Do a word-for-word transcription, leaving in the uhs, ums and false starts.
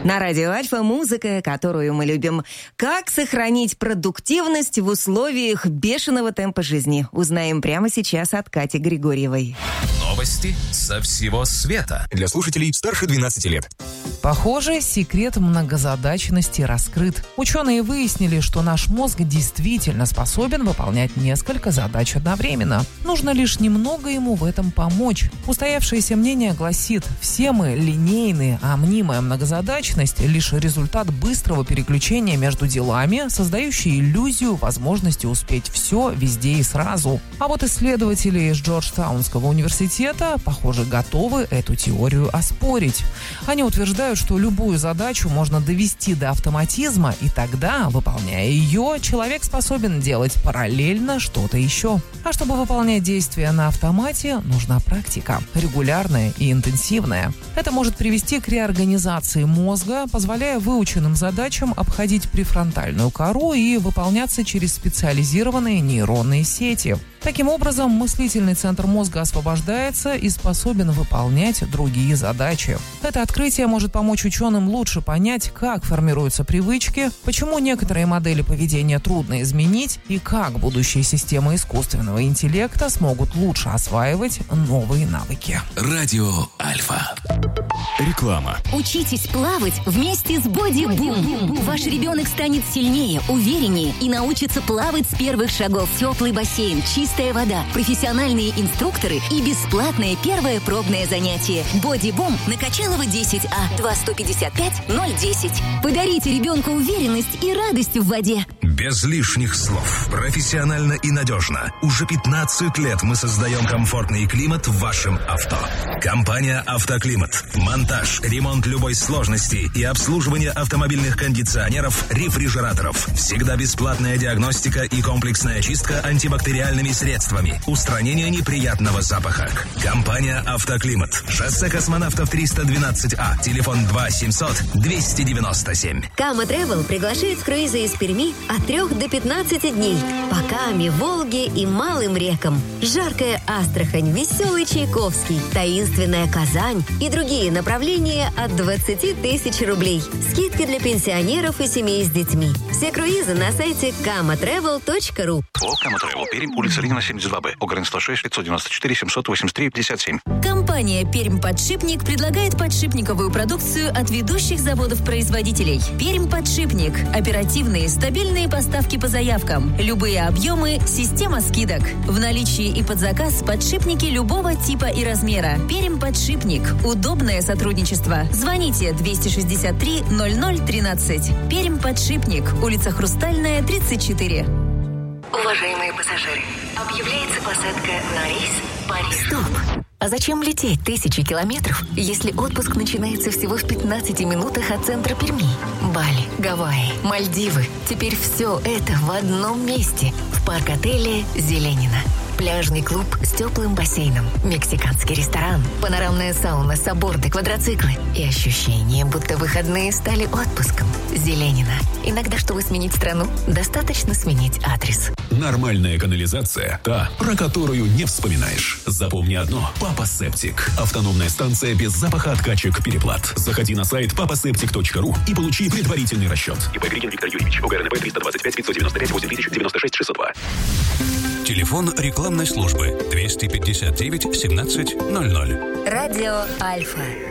На радио Альфа музыка, которую мы любим. Как сохранить продуктивность в условиях бешеного темпа жизни? Узнаем прямо сейчас от Кати Григорьевой. Новости со всего света. Для слушателей старше двенадцати лет. Похоже, секрет многозадачности раскрыт. Ученые выяснили, что наш мозг действительно способен выполнять несколько задач одновременно. Нужно лишь немного ему в этом помочь. Устоявшееся мнение гласит, все мы линейные, а мнимая многозадачность – лишь результат быстрого переключения между делами, создающий иллюзию возможности успеть все везде и сразу. А вот исследователи из Джорджтаунского университета, похоже, готовы эту теорию оспорить. Они утверждают, что любую задачу можно довести до автоматизма, и тогда, выполняя ее, человек способен делать параллельно что-то еще. А чтобы выполнять действия на автомате, нужна практика, регулярная и интенсивная. Это может привести к реорганизации мозга, позволяя выученным задачам обходить префронтальную кору и выполняться через специализированные нейронные сети. Таким образом, мыслительный центр мозга освобождается и способен выполнять другие задачи. Это открытие может помочь ученым лучше понять, как формируются привычки, почему некоторые модели поведения трудно изменить и как будущие системы искусственного интеллекта смогут лучше осваивать новые навыки. Радио Альфа. Реклама. Учитесь плавать вместе с Body Boom. Ваш ребенок станет сильнее, увереннее и научится плавать с первых шагов. Теплый бассейн, чистая вода, профессиональные инструкторы и бесплатное первое пробное занятие. Body Boom на Качалова десять А, два сто пятьдесят пять ноль десять. Подарите ребенку уверенность и радость в воде. Без лишних слов. Профессионально и надежно. Уже пятнадцать лет мы создаем комфортный климат в вашем авто. Компания «Автоклимат». Монтаж, ремонт любой сложности и обслуживание автомобильных кондиционеров, рефрижераторов. Всегда бесплатная диагностика и комплексная чистка антибактериальными средствами. Устранение неприятного запаха. Компания «Автоклимат». Шоссе Космонавтов триста двенадцать А. Телефон два семьсот двести девяносто семь. Кама Travel приглашает в круизы из Перми от трех до пятнадцати дней. По Каме, Волге и малым рекам. Жаркая Астрахань, веселый Чайковский, таинственная Казань и другие направления от двадцати тысяч рублей. Скидки для пенсионеров и семей с детьми. Все круизы на сайте кама тревел точка ру. О, Кама Travel, Пермь, улица Ленина, семьдесят два Б, Огрен сто шесть, пятьсот девяносто четыре, семьсот восемьдесят три, пятьдесят семь. Компания «Пермь-Подшипник» предлагает подшипниковую продукцию от ведущих заводов-производителей. «Пермь-Подшипник» – оперативные, стабильные поставки по заявкам. Любые объемы – система скидок. В наличии и под заказ подшипники любого типа и размера. «Пермь-Подшипник» – удобное сотрудничество. Звоните двести шестьдесят три ноль ноль тринадцать. «Пермь-Подшипник», улица Хрустальная, тридцать четыре. Уважаемые пассажиры, объявляется посадка на рейс Париж. Стоп! А зачем лететь тысячи километров, если отпуск начинается всего в пятнадцати минутах от центра Перми? Бали, Гавайи, Мальдивы. Теперь все это в одном месте. В парк-отеле «Зеленина». Пляжный клуб с теплым бассейном, мексиканский ресторан, панорамная сауна, сабборды, квадроциклы и ощущение, будто выходные стали отпуском. «Зеленина». Иногда, чтобы сменить страну, достаточно сменить адрес. Нормальная канализация – та, про которую не вспоминаешь. Запомни одно – Папа Септик. Автономная станция без запаха откачек переплат. Заходи на сайт папа септик точка ру и получи предварительный расчет. ИП Григин Виктор Юрьевич, ОГРНП триста двадцать пять пятьсот девяносто пять восемь тысяч девяносто шесть шестьсот два. Телефон рекламной службы двести пятьдесят девять семнадцать ноль ноль. Радио Альфа.